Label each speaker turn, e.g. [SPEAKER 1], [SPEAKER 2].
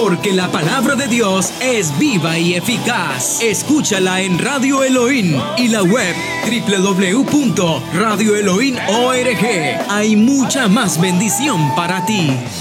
[SPEAKER 1] porque la palabra de Dios es viva y eficaz. Escúchala en Radio Elohim y la web www.radioelohim.org. Hay mucha más bendición para ti.